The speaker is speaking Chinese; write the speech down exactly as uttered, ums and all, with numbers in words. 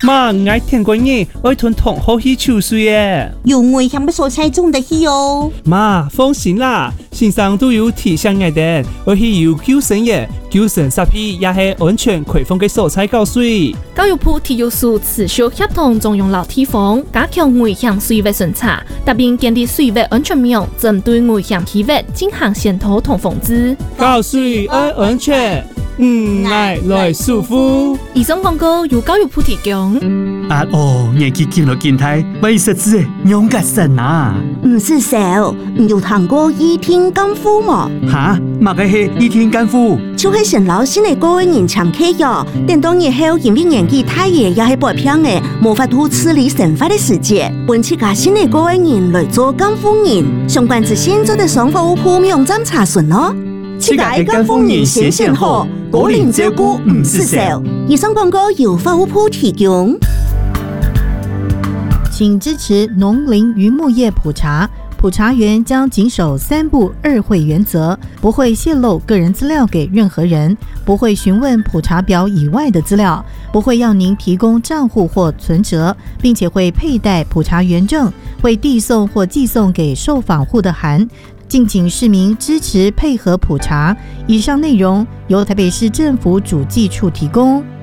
妈，我听过你爱吞同好去抽水耶。 有危险的所在种得去哦。 妈，放心啦，线上都有提醒我哋，我去有救生员、救生设备也係安全開放嘅所在教水。 教育部體育署持續協同中央樓地方，加強危險水域巡查，特別建立水域安全網，針對危險區域進行檢討同防治。 教水愛安全，唔愛來舒服。 以上廣告由教育部提供。 啊哦，年紀見到見態，為實質養個神啊！ 唔是少，唔有談過倚天乾夫嘛？ 哈，乜嘅係倚天乾夫？ 就係陳老師嚟個人參客喲，等到日後因為年紀太爺也係白偏嘅，無法度處理生活嘅事節，本次家新嚟個人來做乾夫人，相關資訊做得上服務鋪網站查詢咯。 這個乾夫人先先好，個人照顧唔是少。 以上廣告由服務鋪提供。 請支持農林漁牧業普查，普查員將謹守三不二會原則，不會泄露個人資料給任何人，不會詢問普查表以外的資料，不會要您提供賬戶或存摺，並且會佩戴普查員證，會遞送或寄送給受訪戶的函。敬請市民支持配合普查。以上內容由台北市政府主計處提供。